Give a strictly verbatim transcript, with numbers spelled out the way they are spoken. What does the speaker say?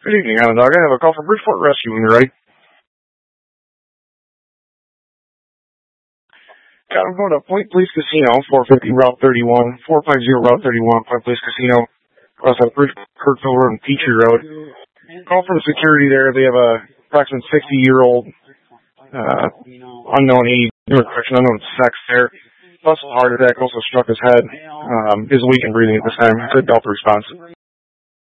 Good evening, Onondaga. I have a call from Bridgeport Rescue when you're ready. Got him going to Point Police Casino, four fifty Route thirty-one, four fifty Route thirty-one, Point Police Casino, across that Bridge, Kirkville Road and Peachtree Road. Call from security there. They have a approximate sixty-year-old, uh, unknown age, correction, unknown sex there. Plus a heart attack, also struck his head. Um, is weak and breathing at this time. Good Delta response.